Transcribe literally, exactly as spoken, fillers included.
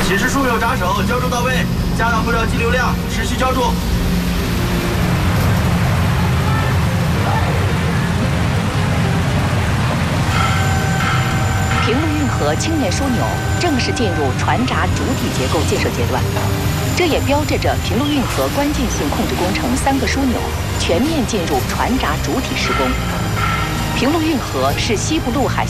显示枢纽闸手浇筑到位，加大布料机流量，持续浇筑。 平陆运河青年枢纽正式进入船闸主体结构建设阶段，这也标志着平陆运河关键性控制工程三个枢纽全面进入船闸主体施工。平陆运河是西部陆海